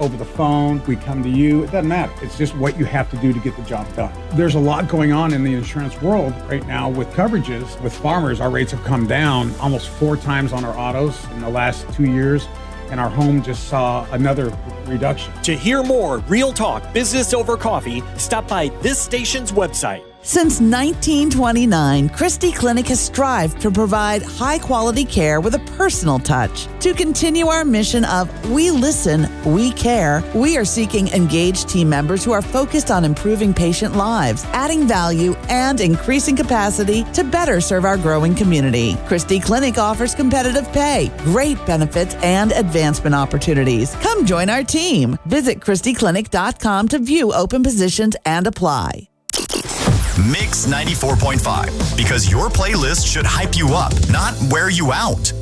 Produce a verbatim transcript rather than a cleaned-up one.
over the phone, we come to you. It doesn't matter. It's just what you have to do to get the job done. There's a lot going on in the insurance world right now with coverages. With farmers, our rates have come down almost four times on our autos in the last two years. And our home just saw another reduction. To hear more Real Talk Business Over Coffee, stop by this station's website. Since nineteen twenty-nine, Christie Clinic has strived to provide high-quality care with a personal touch. To continue our mission of we listen, we care, we are seeking engaged team members who are focused on improving patient lives, adding value, and increasing capacity to better serve our growing community. Christie Clinic offers competitive pay, great benefits, and advancement opportunities. Come join our team. Visit Christie Clinic dot com to view open positions and apply. Mix ninety-four point five, because your playlist should hype you up, not wear you out.